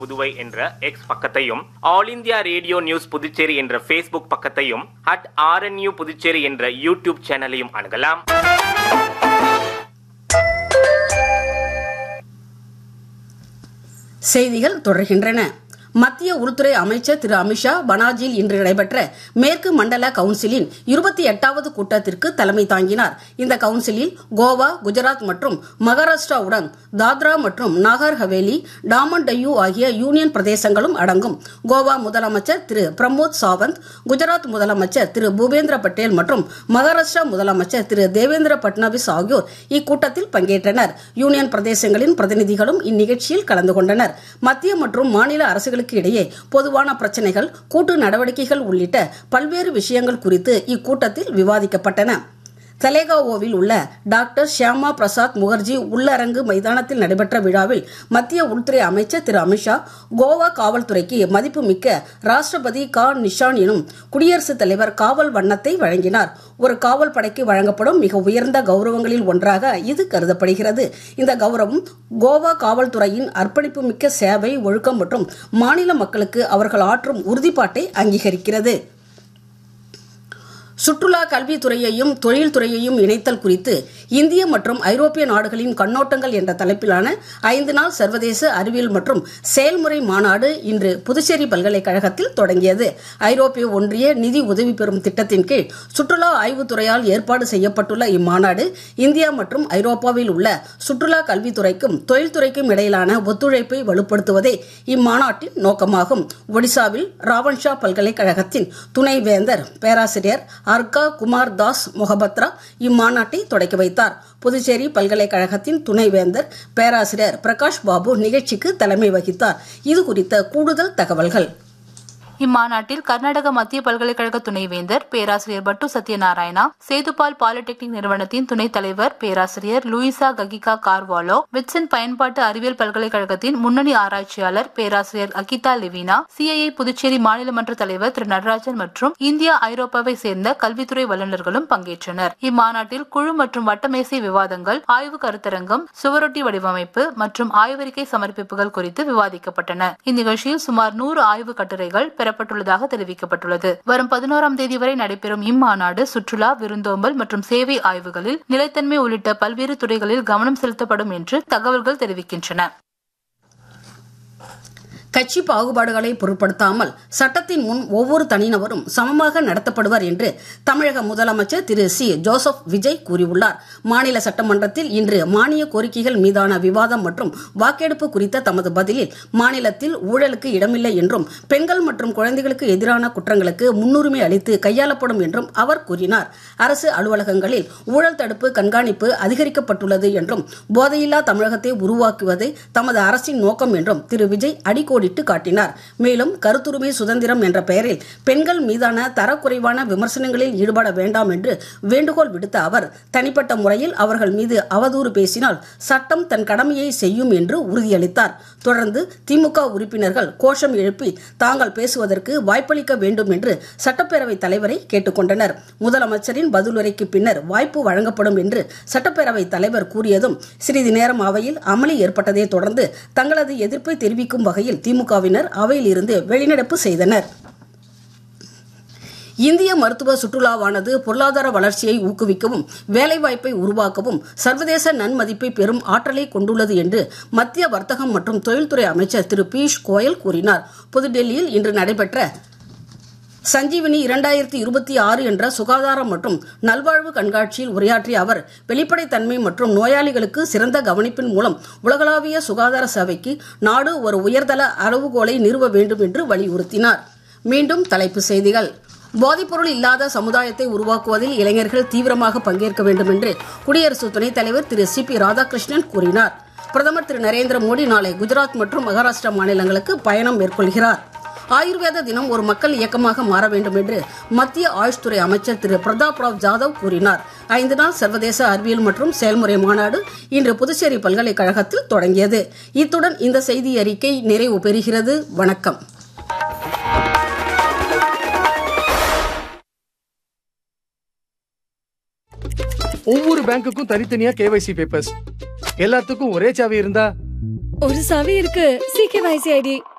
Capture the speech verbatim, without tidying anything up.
புதுவை என்ற எக்ஸ் பக்கத்தையும், all India radio news Puducherry என்ற ஃபேஸ்புக் பக்கத்தையும், அட் ஆர்என்யூ புதுச்சேரி என்ற யூடியூப் சேனலையும் அணுகலாம். செய்திகள் தொடர்கின்றன. மத்திய உள்துறை அமைச்சர் திரு அமித்ஷா பனாஜியில் இன்று நடைபெற்ற மேற்கு மண்டல கவுன்சிலின் இருபத்தி எட்டாவது கூட்டத்திற்கு தலைமை தாங்கினார். இந்த கவுன்சிலில் கோவா, குஜராத் மற்றும் மகாராஷ்டிராவுடன் தாத்ரா மற்றும் நாகர் ஹவேலி, டாமன் டையூ ஆகிய யூனியன் பிரதேசங்களும் அடங்கும். கோவா முதலமைச்சர் திரு பிரமோத் சாவந்த், குஜராத் முதலமைச்சர் திரு பூபேந்திர பட்டேல் மற்றும் மகாராஷ்டிரா முதலமைச்சர் திரு தேவேந்திர பட்னாவிஸ் ஆகியோர் இக்கூட்டத்தில் பங்கேற்றனர். யூனியன் பிரதேசங்களின் பிரதிநிதிகளும் இந்நிகழ்ச்சியில் கலந்து கொண்டனர். மத்திய மற்றும் மாநில அரசுகள் இடையே பொதுவான பிரச்சனைகள், கூட்டு நடவடிக்கைகள் உள்ளிட்ட பல்வேறு விஷயங்கள் குறித்து இக்கூட்டத்தில் விவாதிக்கப்பட்டன. தலேகாவோவில் உள்ள டாக்டர் ஷியாமா பிரசாத் முகர்ஜி உள்ளரங்கு மைதானத்தில் நடைபெற்ற விழாவில் மத்திய உள்துறை அமைச்சர் திரு அமித்ஷா கோவா காவல்துறைக்கு மதிப்புமிக்க ராஷ்டிரபதி கா நிஷான் எனும் குடியரசுத் தலைவர் காவல் வண்ணத்தை வழங்கினார். ஒரு காவல் படைக்கு வழங்கப்படும் மிக உயர்ந்த கௌரவங்களில் ஒன்றாக இது கருதப்படுகிறது. இந்த கௌரவம் கோவா காவல்துறையின் அர்ப்பணிப்பு மிக்க சேவை, ஒழுக்கம் மற்றும் மாநில மக்களுக்கு அவர்கள் ஆற்றும் உறுதிப்பாட்டை அங்கீகரிக்கிறது. சுற்றுலா, கல்வித்துறையையும் தொழில்துறையையும் இணைத்தல் குறித்து இந்திய மற்றும் ஐரோப்பிய நாடுகளின் கண்ணோட்டங்கள் என்ற தலைப்பிலான ஐந்து நாள் சர்வதேச அறிவியல் மற்றும் செயல்முறை மாநாடு இன்று புதுச்சேரி பல்கலைக்கழகத்தில் தொடங்கியது. ஐரோப்பிய ஒன்றிய நிதி உதவி பெறும் திட்டத்தின் கீழ் சுற்றுலா ஆய்வுத்துறையால் ஏற்பாடு செய்யப்பட்டுள்ள இம்மாநாடு இந்தியா மற்றும் ஐரோப்பாவில் உள்ள சுற்றுலா, கல்வித்துறைக்கும் தொழில்துறைக்கும் இடையிலான ஒத்துழைப்பை வலுப்படுத்துவதே இம்மாநாட்டின் நோக்கமாகும். ஒடிசாவில் ராவன்ஷா பல்கலைக்கழகத்தின் துணைவேந்தர் பேராசிரியர் அர்கா குமார் தாஸ் மொஹபத்ரா இம்மாநாட்டை தொடக்கி வைத்தார். புதுச்சேரி பல்கலைக்கழகத்தின் துணைவேந்தர் பேராசிரியர் பிரகாஷ் பாபு நிகழ்ச்சிக்கு தலைமை வகித்தார். இது குறித்த கூடுதல் தகவல்கள். இம்மாநாட்டில் கர்நாடக மத்திய பல்கலைக்கழக துணைவேந்தர் பேராசிரியர் பட்டு சத்யநாராயணா, சேதுபால் பாலிடெக்னிக் நிறுவனத்தின் துணைத் தலைவர் பேராசிரியர் லூயிசா ககிகா கார்வாலோ, விட்சன் பயன்பாட்டு அறிவியல் பல்கலைக்கழகத்தின் முன்னணி ஆராய்ச்சியாளர் பேராசிரியர் அகிதா லெவினா, சிஐஐ புதுச்சேரி மாநில மன்ற தலைவர் திரு நடராஜன் மற்றும் இந்தியா ஐரோப்பாவை சேர்ந்த கல்வித்துறை வல்லுநர்களும் பங்கேற்றனர். இம்மாநாட்டில் குழு மற்றும் வட்டமேசை விவாதங்கள், ஆய்வு கருத்தரங்கம், சுவரொட்டி வடிவமைப்பு மற்றும் ஆய்வறிக்கை சமர்ப்பிப்புகள் குறித்து விவாதிக்கப்பட்டன. இந்நிகழ்ச்சியில் சுமார் நூறு ஆய்வு கட்டுரைகள் பெறப்பட்டுள்ளதாக தெரிவிக்கப்பட்டுள்ளது. வரும் பதினோராம் தேதி வரை நடைபெறும் இம்மாநாடு சுற்றுலா, விருந்தோம்பல் மற்றும் சேவை ஆய்வுகளில் நிலைத்தன்மை உள்ளிட்ட பல்வேறு துறைகளில் கவனம் செலுத்தப்படும் என்று தகவல்கள் தெரிவிக்கின்றன. கட்சி பாகுபாடுகளை பொருட்படுத்தாமல் சட்டத்தின் முன் ஒவ்வொரு தனிநபரும் சமமாக நடத்தப்படுவர் என்று தமிழக முதலமைச்சர் திரு சி ஜோசப் விஜய் கூறியுள்ளார். மாநில சட்டமன்றத்தில் இன்று மானிய கோரிக்கைகள் மீதான விவாதம் மற்றும் வாக்கெடுப்பு குறித்த தமது பதிலில் மாநிலத்தில் ஊழலுக்கு இடமில்லை என்றும் பெண்கள் மற்றும் குழந்தைகளுக்கு எதிரான குற்றங்களுக்கு முன்னுரிமை அளித்து கையாளப்படும் என்றும் அவர் கூறினார். அரசு அலுவலகங்களில் ஊழல் தடுப்பு கண்காணிப்பு அதிகரிக்கப்பட்டுள்ளது என்றும் போதையில்லா தமிழகத்தை உருவாக்குவதே தமது அரசின் நோக்கம் என்றும் திரு விஜய் அடிக்கோடி காட்டினார். மேலும் கருத்துரிமை சுதந்திரம் என்ற பெயரில் பெண்கள் மீதான தரக்குறைவான விமர்சனங்களில் ஈடுபட வேண்டாம் என்று வேண்டுகோள் விடுத்த அவர், தனிப்பட்ட முறையில் அவர்கள் மீது அவதூறு பேசினால் சட்டம் தன் கடமையை செய்யும் என்று உறுதியளித்தார். தொடர்ந்து திமுக உறுப்பினர்கள் கோஷம் எழுப்பி தாங்கள் பேசுவதற்கு வாய்ப்பளிக்க வேண்டும் என்று சட்டப்பேரவைத் தலைவரை கேட்டுக்கொண்டனர். முதலமைச்சரின் பதிலுரைக்கு பின்னர் வாய்ப்பு வழங்கப்படும் என்று சட்டப்பேரவைத் தலைவர் கூறியதும் சிறிது நேரம் அவையில் அமளி ஏற்பட்டதை தொடர்ந்து தங்களது எதிர்ப்பை தெரிவிக்கும் வகையில் திமுகவினர் அவையில் இருந்து வெளிநடப்பு செய்தனர். இந்திய மருத்துவ சுற்றுலாவானது பொருளாதார வளர்ச்சியை ஊக்குவிக்கவும் வேலைவாய்ப்பை உருவாக்கவும் சர்வதேச நன்மதிப்பை பெறும் ஆற்றலை கொண்டுள்ளது என்று மத்திய வர்த்தகம் மற்றும் தொழில்துறை அமைச்சர் திரு பியூஷ் கோயல் கூறினார். புதுடெல்லியில் இன்று நடைபெற்ற சஞ்சீவினி இரண்டாயிரத்தி இருபத்தி ஆறு என்ற சுகாதாரம் மற்றும் நல்வாழ்வு கண்காட்சியில் உரையாற்றிய அவர், வெளிப்படைத்தன்மை மற்றும் நோயாளிகளுக்கு சிறந்த கவனிப்பின் மூலம் உலகளாவிய சுகாதார சேவைக்கு நாடு ஒரு உயர்தள அளவுகோலை நிறுவ வேண்டும் என்று வலியுறுத்தினார். மீண்டும் தலைப்புச் செய்திகள். போதைப்பொருள் இல்லாத சமுதாயத்தை உருவாக்குவதில் இளைஞர்கள் தீவிரமாக பங்கேற்க வேண்டும் என்று குடியரசு துணைத் தலைவர் திரு சி பி ராதாகிருஷ்ணன் கூறினார். பிரதமர் திரு நரேந்திர மோடி நாளை குஜராத் மற்றும் மகாராஷ்டிரா மாநிலங்களுக்கு பயணம் மேற்கொள்கிறார். ஆயுர்வேத தினம் ஒரு மக்கள் இயக்கமாக மாற வேண்டும் என்று மத்திய ஆயுஷ் துறை அமைச்சர் திரு பிரதாப் ராவ் ஜாதவ் கூறினார். ஐந்து நாள் சர்வதேச அறிவியல் மற்றும் செயல்முறை மாநாடு இன்று புதுச்சேரி பல்கலைக்கழகத்தில் தொடங்கியது. இத்துடன் இந்த செய்தி அறிக்கை நிறைவு பெறுகிறது. வணக்கம். ஒவ்வொரு பேங்குக்கும் தனித்தனியா கேவைசி பேப்பர்ஸ், எல்லாத்துக்கும் ஒரே சாவி இருந்தா ஒரு சாவி இருக்கு. C K Y C IT